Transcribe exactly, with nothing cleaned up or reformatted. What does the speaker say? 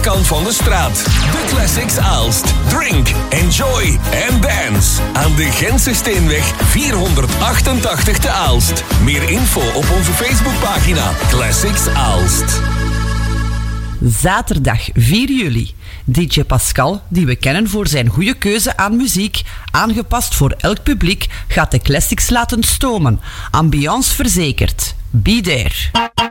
overkant van de straat. De Classics Aalst. Drink, enjoy and dance. Aan de Gentse Steenweg vierhonderdachtentachtig te Aalst. Meer info op onze Facebookpagina Classics Aalst. Zaterdag vier juli. D J Pascal, die we kennen voor zijn goede keuze aan muziek, aangepast voor elk publiek, gaat de classics laten stomen. Ambiance verzekerd. Be there.